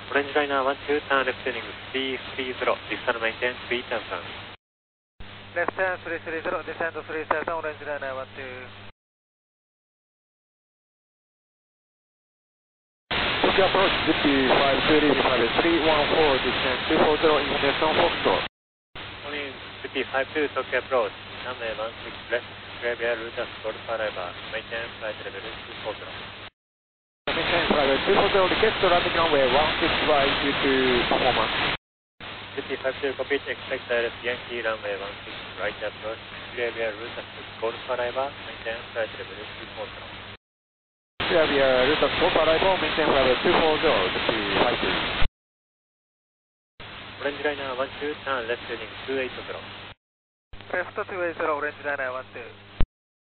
Orange Liner 12, turn left heading 330, descend maintain 3000. Left turn 330, descend 3000, Orange Liner 12. Tokyo approach, GP52, leaving 314, descend 240, information Foxtrot. Morning, GP52, Tokyo approach, runway 16 left, Xavier Lutas, Golf Arrival, maintain flight level 240. Maintain private 240, request landing runway 16 right due to performance. GP52, copy, expect direct Yankee runway 16 right approach, Xavier Lutas, Golf Arrival, maintain flight level 240. Xavier Lutas, Golf Arrival, maintain private 240, GP52. Orange Liner 12, turn left heading 280. Left 280, Orange Liner 12.